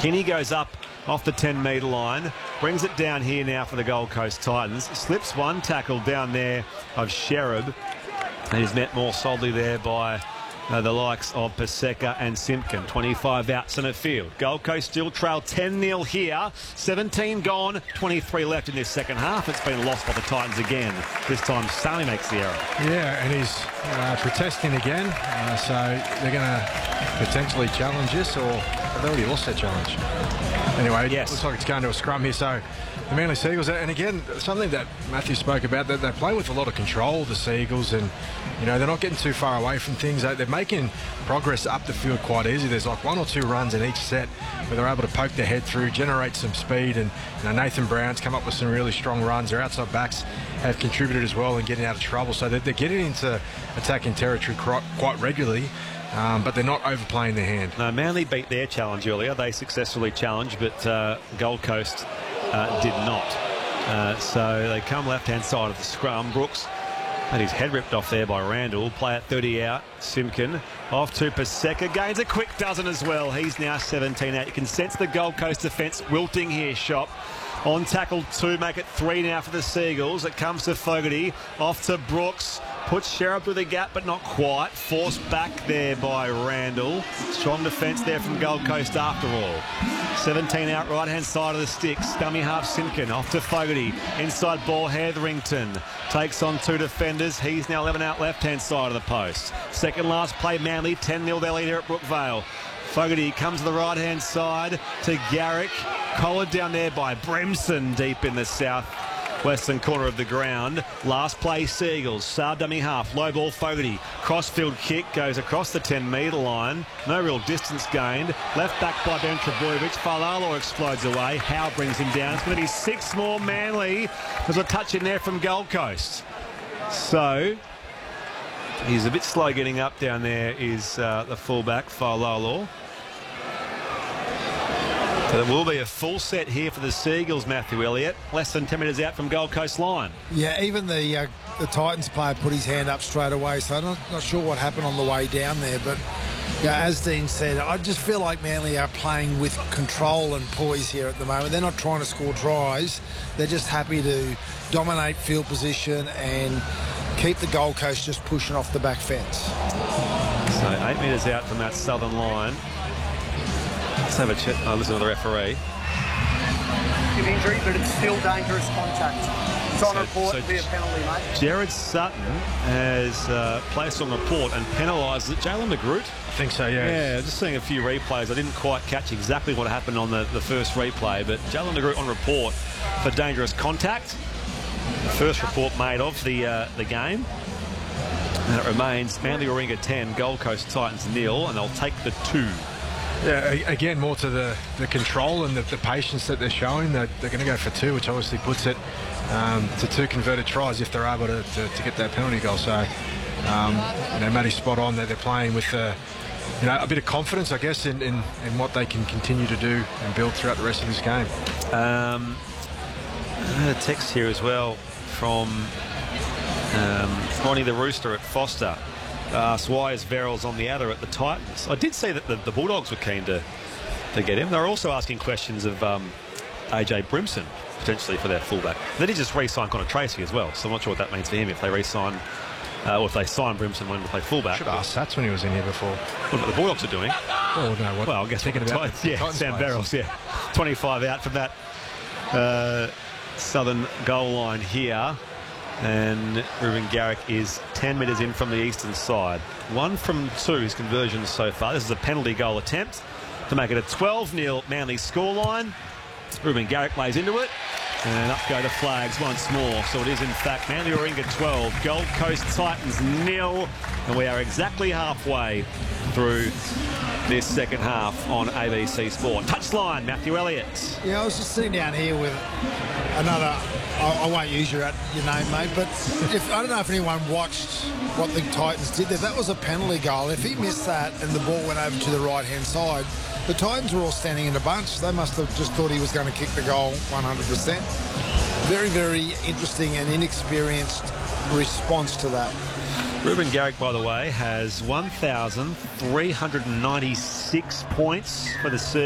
Kinney goes up off the 10-metre line, brings it down here now for the Gold Coast Titans. Slips one tackle down there of Sherab, and he's met more solidly there by the likes of Paseka and Simpkin. 25 out centre field. Gold Coast still trail 10-0 here. 17 gone, 23 left in this second half. It's been lost by the Titans again. This time Sami makes the error. Yeah, and he's protesting again. So they're going to potentially challenge this, or they've already lost their challenge. Anyway, yes. Looks like it's going to a scrum here. So the Manly Seagulls, and again, something that Matthew spoke about, that they play with a lot of control, the Seagulls, and you know, they're not getting too far away from things. They're making progress up the field quite easy. There's like one or two runs in each set where they're able to poke their head through, generate some speed, and you know, Nathan Brown's come up with some really strong runs. Their outside backs have contributed as well in getting out of trouble. So they're getting into attacking territory quite regularly. But they're not overplaying their hand. No, Manly beat their challenge earlier. They successfully challenged, but Gold Coast did not. So they come left-hand side of the scrum. Brooks had his head ripped off there by Randall. Play at 30 out. Simpkin off to Paseka. Gains a quick dozen as well. He's now 17 out. You can sense the Gold Coast defence wilting here, Shop. On tackle 2, make it 3 now for the Seagulls. It comes to Fogarty, off to Brooks. Puts Sherab through the gap, but not quite. Forced back there by Randall. Strong defence there from Gold Coast after all. 17 out, right-hand side of the sticks. Dummy half Simpkin, off to Fogarty. Inside ball, Hetherington. Takes on 2 defenders. He's now 11 out, left-hand side of the post. Second last play, Manly. 10-0 their lead here at Brookvale. Fogarty comes to the right-hand side to Garrick. Collared down there by Bremson deep in the south-western corner of the ground. Last play, Seagulls. Saab dummy half. Low ball, Fogarty. Crossfield kick goes across the 10-metre line. No real distance gained. Left back by Ben Trebojevic. Falalo explodes away. Howe brings him down. It's going to be 6 more Manly. There's a touch in there from Gold Coast. So he's a bit slow getting up down there is the fullback, Falalo. But it will be a full set here for the Seagulls, Matthew Elliott. Less than 10 metres out from Gold Coast line. Yeah, even the Titans player put his hand up straight away, so I'm not sure what happened on the way down there. But yeah, as Dean said, I just feel like Manly are playing with control and poise here at the moment. They're not trying to score tries. They're just happy to dominate field position and keep the Gold Coast just pushing off the back fence. So 8 metres out from that southern line. Let's have a chat. Listen to the referee. Injury, but it's still dangerous contact. It's on report to be a penalty, mate. Jared Sutton has placed on report and penalised Jalen McGroot. I think so, yeah. Yeah, just seeing a few replays. I didn't quite catch exactly what happened on the first replay, but Jalen McGroot on report for dangerous contact. The first report made of the game. And it remains Manly Warringah 10, Gold Coast Titans 0, and they'll take the 2. Yeah, again, more to the control and the patience that they're showing. They're going to go for 2, which obviously puts it to 2 converted tries if they're able to get that penalty goal. So, you know, Matty's spot on that they're playing with a bit of confidence, I guess, in what they can continue to do and build throughout the rest of this game. I had a text here as well from Ronnie the Rooster at Foster. Asked why is Verrills on the outer at the Titans. I did see that the Bulldogs were keen to get him. They were also asking questions of AJ Brimson potentially for their fullback. Then he just re-signed Connor Tracy as well, so I'm not sure what that means for him if they re-sign or if they sign Brimson when to play fullback. Should have asked Sats when he was in here before. What the Bulldogs are doing? Oh no, what? Well, I guess thinking about Sam Verrills, 25 out from that southern goal line here. And Ruben Garrick is 10 metres in from the eastern side. 1 from 2 his conversions so far. This is a penalty goal attempt to make it a 12-0 Manly scoreline. Ruben Garrick lays into it. And up go the flags once more. So it is in fact Manly Warringah 12, Gold Coast Titans 0. And we are exactly halfway through this second half on ABC Sport. Touchline, Matthew Elliott. Yeah, I was just sitting down here with another, I won't use your name, mate, but I don't know if anyone watched what the Titans did there. That was a penalty goal. If he missed that and the ball went over to the right-hand side, the Titans were all standing in a bunch. They must have just thought he was going to kick the goal 100%. Very, very interesting and inexperienced response to that. Ruben Garrick, by the way, has 1,396 points for the